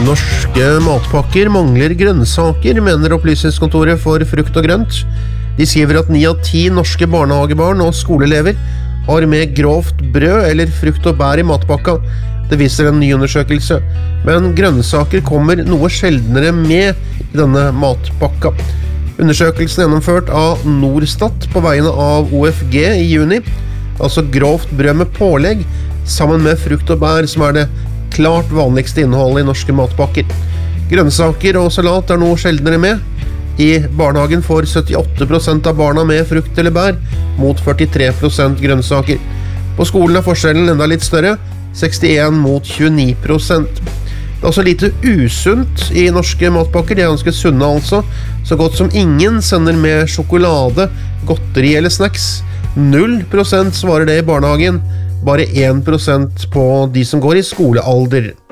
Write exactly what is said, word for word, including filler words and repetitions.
Norske matpakker mangler grønnsaker, mener Opplysningskontoret for frukt og grønt. De skriver at ni av ti norske barnehagebarn og skoleelever har med grovt brød eller frukt og bær i matpakka. Det viser en ny undersøkelse, men grønnsaker kommer noe sjeldnere med i denne matpakka. Undersøkelsen er gjennomført av Norstat på vegne av O F G i juni, altså grovt brød med pålegg, sammen med frukt og bær som er det klart vanligste innholdet i norske matpakker. Grønnsaker og salat er noe sjeldnere med. I barnehagen får syttiåtte prosent av barna med frukt eller bær, mot førtitre prosent grønnsaker. På skolen er forskjellen enda litt større, sekstien mot tjueni prosent. Det er også lite usunt i norske matpakker, de er ganske sunne altså. Så godt som ingen sender med sjokolade, godteri eller snacks. Null prosent svarer det i barnehagen, bare én prosent på de som går i skolealder.